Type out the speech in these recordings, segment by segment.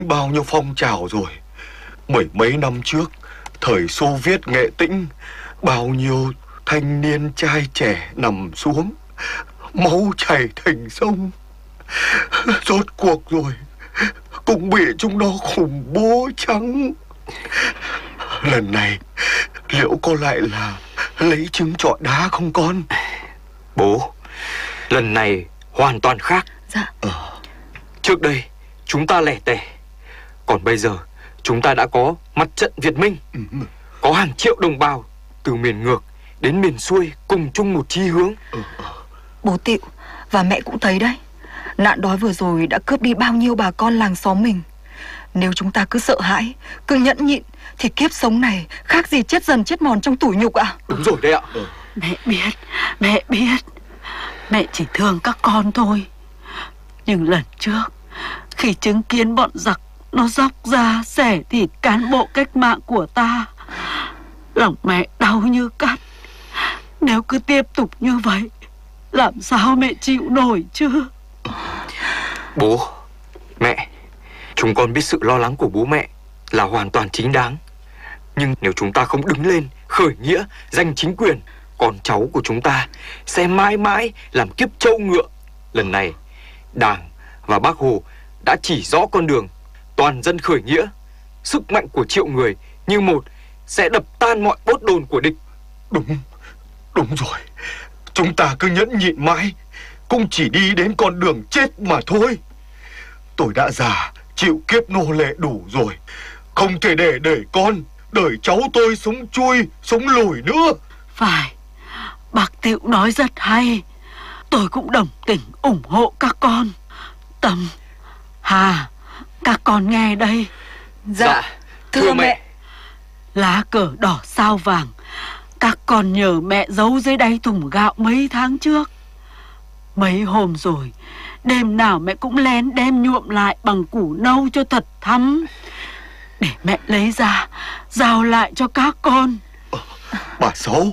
Bao nhiêu phong trào rồi. Mười mấy năm trước, thời Xô Viết Nghệ Tĩnh, bao nhiêu thanh niên trai trẻ nằm xuống, máu chảy thành sông. Rốt cuộc rồi cũng bị chúng nó khủng bố chăng? Lần này liệu có lại là lấy trứng trọi đá không con? Bố, lần này hoàn toàn khác. Dạ. Trước đây chúng ta lẻ tẻ, còn bây giờ chúng ta đã có mặt trận Việt Minh. Có hàng triệu đồng bào từ miền ngược đến miền xuôi cùng chung một chí hướng. Bố Tịu và mẹ cũng thấy đấy, nạn đói vừa rồi đã cướp đi bao nhiêu bà con làng xóm mình. Nếu chúng ta cứ sợ hãi, cứ nhẫn nhịn thì kiếp sống này khác gì chết dần chết mòn trong tủi nhục ạ. Đúng rồi đấy ạ. Mẹ biết. Mẹ chỉ thương các con thôi. Nhưng lần trước, khi chứng kiến bọn giặc nó dóc ra xẻ thịt cán bộ cách mạng của ta, lòng mẹ đau như cắt. Nếu cứ tiếp tục như vậy, làm sao mẹ chịu nổi chứ? Bố, mẹ, chúng con biết sự lo lắng của bố mẹ là hoàn toàn chính đáng. Nhưng nếu chúng ta không đứng lên khởi nghĩa giành chính quyền, con cháu của chúng ta sẽ mãi mãi làm kiếp trâu ngựa. Lần này Đảng và Bác Hồ đã chỉ rõ con đường toàn dân khởi nghĩa. Sức mạnh của triệu người như một sẽ đập tan mọi bốt đồn của địch. Đúng rồi. Chúng ta cứ nhẫn nhịn mãi cũng chỉ đi đến con đường chết mà thôi. Tôi đã già chịu kiếp nô lệ đủ rồi, không thể để con đời cháu tôi sống chui sống lùi nữa. Phải, bác Tịu nói rất hay. Tôi cũng đồng tình ủng hộ các con. Tâm, Hà, các con nghe đây. Dạ, thưa mẹ. Lá cờ đỏ sao vàng các con nhờ mẹ giấu dưới đáy thùng gạo mấy tháng trước. Mấy hôm rồi, đêm nào mẹ cũng lén đem nhuộm lại bằng củ nâu cho thật thắm, để mẹ lấy ra giao lại cho các con. Bà Sáu,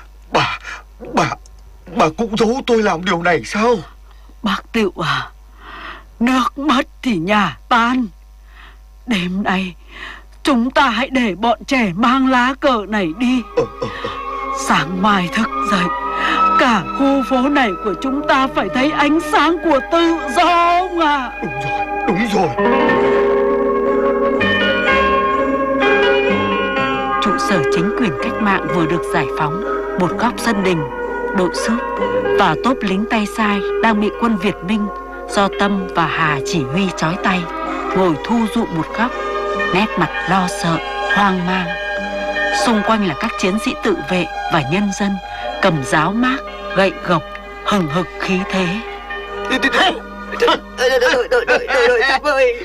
bà cũng giấu tôi làm điều này sao? Bác Tịu à, nước mất thì nhà tan. Đêm nay chúng ta hãy để bọn trẻ mang lá cờ này đi. Sáng mai thức dậy, cả khu phố này của chúng ta phải thấy ánh sáng của tự do ông ạ. Đúng rồi. Trụ sở chính quyền cách mạng vừa được giải phóng. Một góc sân đình, đội súp và tốp lính tay sai đang bị quân Việt Minh do Tâm và Hà chỉ huy trói tay ngồi thu dụ một góc, nét mặt lo sợ, hoang mang. Xung quanh là các chiến sĩ tự vệ và nhân dân cầm giáo mác, gậy gộc, hừng hực khí thế. Tâm ơi,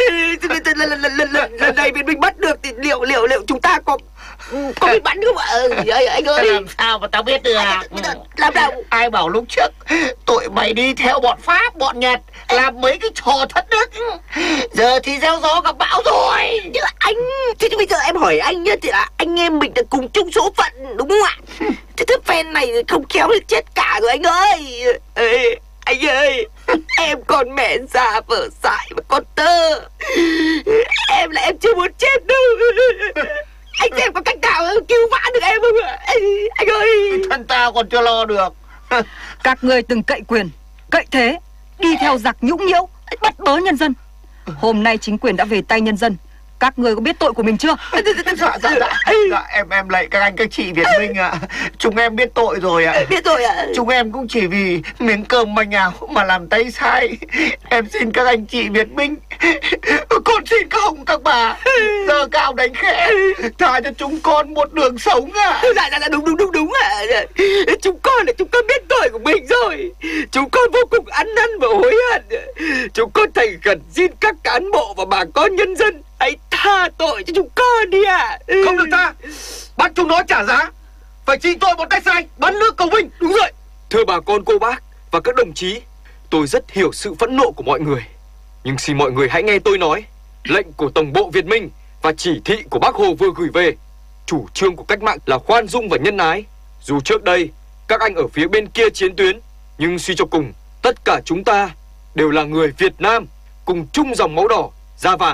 lần này Việt Minh bắt được thì liệu chúng ta có biết bắn không ạ? Anh ơi, làm sao mà tao biết được? Làm nào? Ai bảo lúc trước tụi mày đi theo bọn Pháp, bọn Nhật làm mấy cái trò thất đức, giờ thì gieo gió gặp bão rồi. Nhưng anh, thế bây giờ em hỏi anh nhá, thì là anh em mình đã cùng chung số phận đúng không ạ? Thế thứ phen này không khéo thì chết cả rồi anh ơi. Anh ơi, em còn mẹ già vợ dại và con tơ. Em là em chưa muốn chết đâu. Anh xem có cách nào cứu vãn được em không ạ? Anh ơi, Thân tao còn chưa lo được. Các ngươi từng cậy quyền, cậy thế, đi theo giặc nhũng nhiễu, bắt bớ nhân dân. Hôm nay chính quyền đã về tay nhân dân. Các người có biết tội của mình chưa? Dạ, em lạy các anh các chị Việt Minh ạ. Chúng em biết tội rồi ạ. Biết rồi ạ. Chúng em cũng chỉ vì miếng cơm manh áo mà làm tay sai. Em xin các anh chị Việt Minh, con xin các ông các bà giơ cao đánh khẽ, tha cho chúng con một đường sống ạ. Dạ, đúng ạ. Chúng con biết tội của mình rồi. Chúng con vô cùng ăn năn và hối hận. Chúng con thành khẩn xin các cán bộ và bà con nhân dân hãy tha tội cho chúng con đi ạ. Không được tha, bắt chúng nó trả giá, phải trị tội một tay sai, bắn nước cầu vinh. Đúng rồi. Thưa bà con cô bác và các đồng chí, tôi rất hiểu sự phẫn nộ của mọi người, nhưng xin mọi người hãy nghe tôi nói. Lệnh của Tổng bộ Việt Minh và chỉ thị của Bác Hồ vừa gửi về, chủ trương của cách mạng là khoan dung và nhân ái. Dù trước đây các anh ở phía bên kia chiến tuyến, nhưng suy cho cùng tất cả chúng ta đều là người Việt Nam, cùng chung dòng máu đỏ da vàng.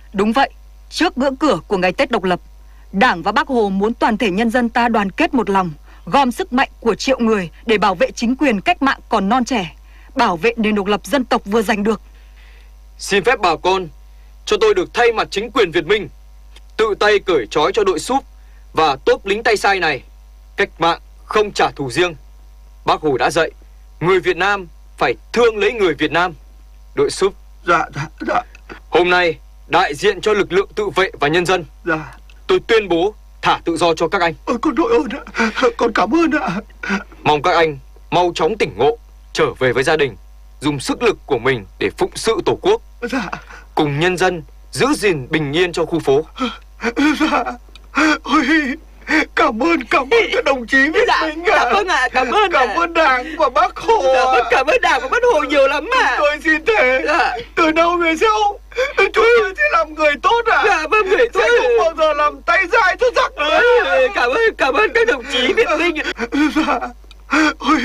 Đúng vậy, trước ngưỡng cửa của ngày Tết độc lập, Đảng và Bác Hồ muốn toàn thể nhân dân ta đoàn kết một lòng, gom sức mạnh của triệu người để bảo vệ chính quyền cách mạng còn non trẻ, bảo vệ nền độc lập dân tộc vừa giành được. Xin phép bà con cho tôi được thay mặt chính quyền Việt Minh tự tay cởi trói cho đội súp và tốp lính tay sai này. Cách mạng không trả thù riêng. Bác Hồ đã dạy người Việt Nam phải thương lấy người Việt Nam. Đội súp. Dạ. Hôm nay đại diện cho lực lượng tự vệ và nhân dân, Dạ. tôi tuyên bố thả tự do cho các anh. Con đội ơn ạ. Con cảm ơn ạ. Mong các anh mau chóng tỉnh ngộ, trở về với gia đình, dùng sức lực của mình để phụng sự Tổ quốc. Dạ. Cùng nhân dân giữ gìn bình yên cho khu phố. Dạ. Ôi, cảm ơn các đồng chí Việt Minh ạ. Dạ vâng ạ, cảm ơn. Cảm ơn Đảng và Bác Hồ. Dạ vâng, cảm ơn Đảng và Bác Hồ nhiều lắm ạ. Tôi xin thề, Dạ. từ nay về sau chúng tôi sẽ làm người tốt ạ. Dạ vâng, người tốt. Sẽ không bao giờ làm tay sai cho giặc nữa. Cảm ơn các đồng chí Việt Minh. Dạ. Ôi.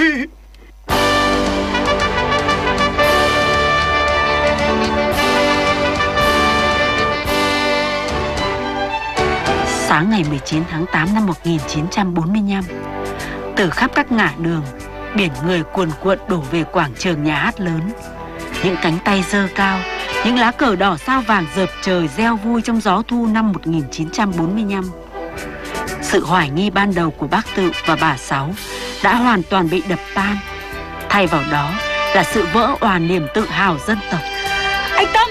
Sáng ngày 19 tháng 8 năm 1945, từ khắp các ngả đường, biển người cuồn cuộn đổ về quảng trường Nhà hát lớn. Những cánh tay giơ cao, những lá cờ đỏ sao vàng dợp trời reo vui trong gió thu năm 1945. Sự hoài nghi ban đầu của bác Tự và bà Sáu đã hoàn toàn bị đập tan. Thay vào đó là sự vỡ òa niềm tự hào dân tộc. Anh Tâm,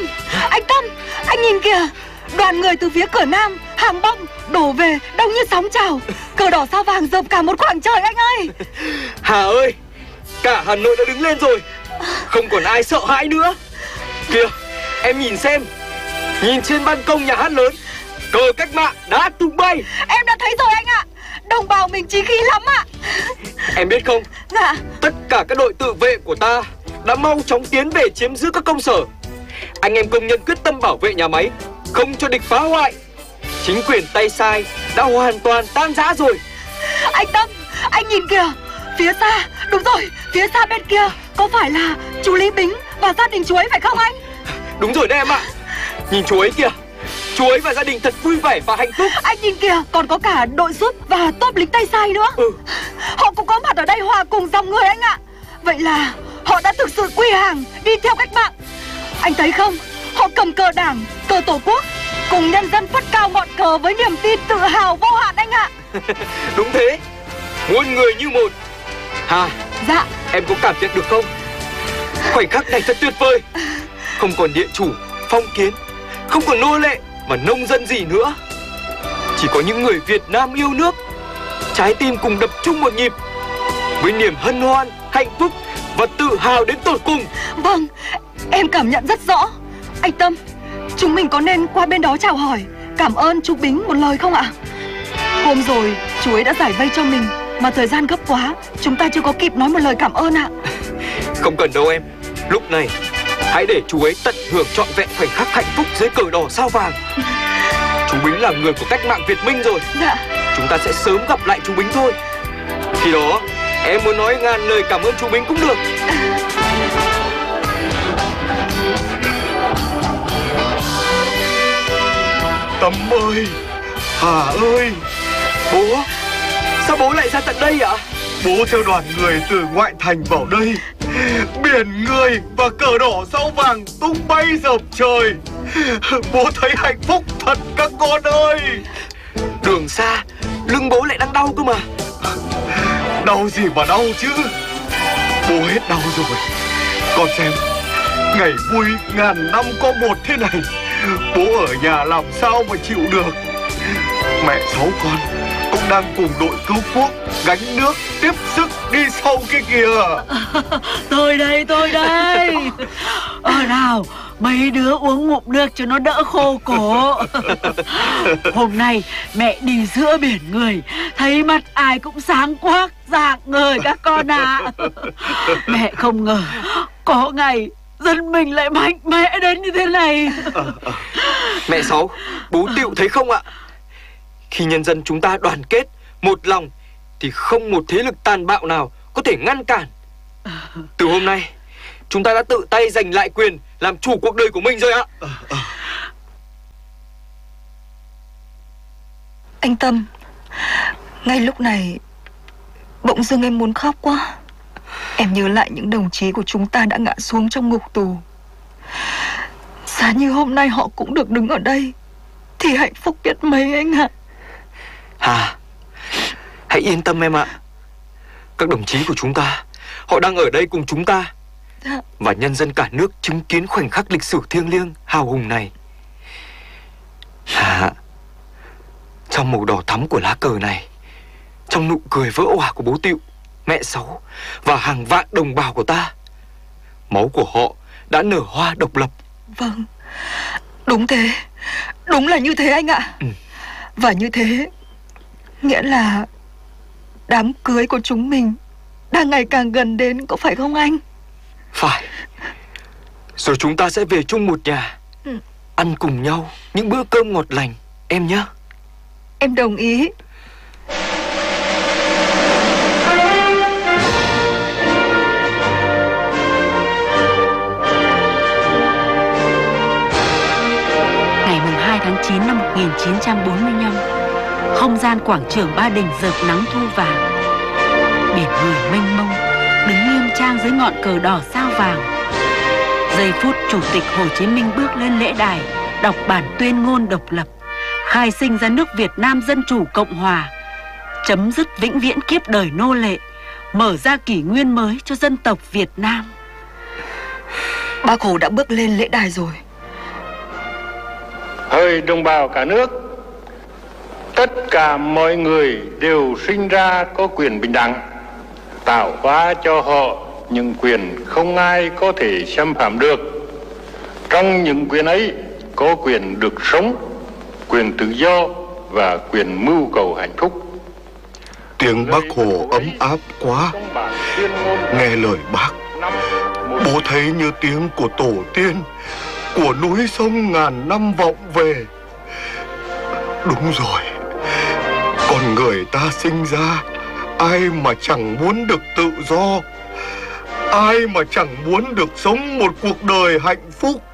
anh nhìn kìa, đoàn người từ phía cửa Nam, Hàng Bông đổ về đông như sóng trào, cờ đỏ sao vàng dợp cả một khoảng trời anh ơi. Hà ơi, cả Hà Nội đã đứng lên rồi, không còn ai sợ hãi nữa. Kìa, em nhìn xem, nhìn trên ban công nhà hát lớn, cờ cách mạng đã tung bay. Em đã thấy rồi anh ạ, đồng bào mình chí khí lắm ạ. Em biết không, Dạ. tất cả các đội tự vệ của ta đã mau chóng tiến về chiếm giữ các công sở. Anh em công nhân quyết tâm bảo vệ nhà máy, không cho địch phá hoại. Chính quyền tay sai đã hoàn toàn tan rã rồi. Anh Tâm, anh nhìn kìa, phía xa, đúng rồi, phía xa bên kia có phải là chú Lý Bính và gia đình chú ấy phải không anh? Đúng rồi đấy em ạ. Nhìn chú ấy kìa, chú ấy và gia đình thật vui vẻ và hạnh phúc. Anh nhìn kìa, còn có cả đội giúp và tốp lính tay sai nữa. Họ cũng có mặt ở đây hòa cùng dòng người anh ạ. Vậy là họ đã thực sự quy hàng, đi theo cách mạng. Anh thấy không, họ cầm cờ Đảng, cờ Tổ quốc, cùng nhân dân phất cao ngọn cờ với niềm tin tự hào vô hạn anh ạ. Đúng thế, muôn người như một. Hà, Dạ. em có cảm nhận được không? Khoảnh khắc này thật tuyệt vời. Không còn địa chủ, phong kiến, không còn nô lệ và nông dân gì nữa. Chỉ có những người Việt Nam yêu nước, trái tim cùng đập chung một nhịp, với niềm hân hoan, hạnh phúc và tự hào đến tột cùng. Vâng, em cảm nhận rất rõ. Anh Tâm, chúng mình có nên qua bên đó chào hỏi, cảm ơn chú Bính một lời không ạ? Hôm rồi chú ấy đã giải vây cho mình, mà thời gian gấp quá, chúng ta chưa có kịp nói một lời cảm ơn ạ. Không cần đâu em. Lúc này hãy để chú ấy tận hưởng trọn vẹn khoảnh khắc hạnh phúc dưới cờ đỏ sao vàng. Chú Bính là người của cách mạng Việt Minh rồi. Dạ. Chúng ta sẽ sớm gặp lại chú Bính thôi. Khi đó em muốn nói ngàn lời cảm ơn chú Bính cũng được. Tâm ơi, Hà ơi. Bố, sao bố lại ra tận đây ạ? Bố theo đoàn người từ ngoại thành vào đây. Biển người và cờ đỏ sao vàng tung bay dợp trời. Bố thấy hạnh phúc thật các con ơi. Đường xa, lưng bố lại đang đau cơ mà. Đau gì mà đau chứ. Bố hết đau rồi. Con xem, ngày vui ngàn năm có một thế này, bố ở nhà làm sao mà chịu được. Mẹ sáu con cũng đang cùng đội cứu quốc gánh nước tiếp sức đi sau kia kìa. Tôi đây. Nào, mấy đứa uống ngụm nước cho nó đỡ khô cổ. Hôm nay mẹ đi giữa biển người, thấy mặt ai cũng sáng quắc, rạng ngời các con ạ. Mẹ không ngờ có ngày dân mình lại mạnh mẽ đến như thế này. Mẹ Sáu, bố Tiệu thấy không ạ? Khi nhân dân chúng ta đoàn kết, một lòng, thì không một thế lực tàn bạo nào có thể ngăn cản. Từ hôm nay, chúng ta đã tự tay giành lại quyền làm chủ cuộc đời của mình rồi ạ. Anh Tâm, ngay lúc này bỗng dưng em muốn khóc quá. Em nhớ lại những đồng chí của chúng ta đã ngã xuống trong ngục tù. Giá như hôm nay họ cũng được đứng ở đây thì hạnh phúc biết mấy anh ạ. Hà, hãy yên tâm em ạ. Các đồng chí của chúng ta, họ đang ở đây cùng chúng ta. Dạ. Và nhân dân cả nước chứng kiến khoảnh khắc lịch sử thiêng liêng, hào hùng này. Hà, trong màu đỏ thắm của lá cờ này, trong nụ cười vỡ òa của bố Tịu, mẹ Sáu và hàng vạn đồng bào của ta, máu của họ đã nở hoa độc lập. Vâng, đúng thế. Đúng là như thế anh ạ. Và như thế nghĩa là đám cưới của chúng mình đang ngày càng gần đến, có phải không anh? Phải. Rồi chúng ta sẽ về chung một nhà, ăn cùng nhau những bữa cơm ngọt lành, em nhé. Em đồng ý. Ngày 2 tháng 9 năm 1945, không gian quảng trường Ba Đình rực nắng thu vàng. Biển người mênh mông đứng nghiêm trang dưới ngọn cờ đỏ sao vàng. Giây phút Chủ tịch Hồ Chí Minh bước lên lễ đài, đọc bản tuyên ngôn độc lập, khai sinh ra nước Việt Nam Dân Chủ Cộng Hòa, chấm dứt vĩnh viễn kiếp đời nô lệ, mở ra kỷ nguyên mới cho dân tộc Việt Nam. Bác Hồ đã bước lên lễ đài rồi. Hỡi đồng bào cả nước, tất cả mọi người đều sinh ra có quyền bình đẳng, tạo hóa cho họ những quyền không ai có thể xâm phạm được. Trong những quyền ấy có quyền được sống, quyền tự do và quyền mưu cầu hạnh phúc. Tiếng Bác Hồ ấm áp quá. Nghe lời Bác, bố thấy như tiếng của tổ tiên, của núi sông ngàn năm vọng về. Đúng rồi, con người ta sinh ra, ai mà chẳng muốn được tự do, ai mà chẳng muốn được sống một cuộc đời hạnh phúc.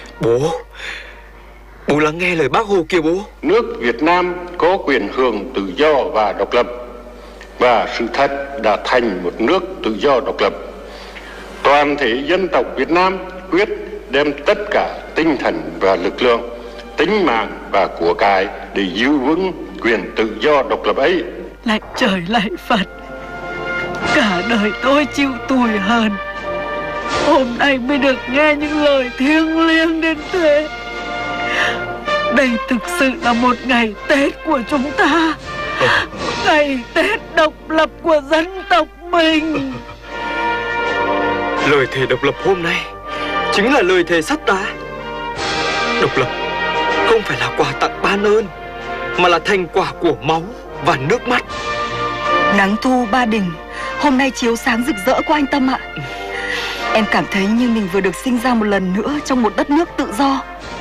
Bố lắng nghe lời Bác Hồ kìa bố. Nước Việt Nam có quyền hưởng tự do và độc lập, và sự thật đã thành một nước tự do độc lập. Toàn thể dân tộc Việt Nam quyết đem tất cả tinh thần và lực lượng, tính mạng và của cải để giữ vững quyền tự do độc lập ấy. Lạy trời lạy Phật, cả đời tôi chịu tủi hờn, hôm nay mới được nghe những lời thiêng liêng đến thế. Đây thực sự là một ngày Tết của chúng ta, ngày Tết độc lập của dân tộc mình. Lời thề độc lập hôm nay chính là lời thề sắt đá. Độc lập không phải là quà tặng ban ơn, mà là thành quả của máu và nước mắt. Nắng thu Ba Đình hôm nay chiếu sáng rực rỡ của anh Tâm ạ. Em cảm thấy như mình vừa được sinh ra một lần nữa trong một đất nước tự do.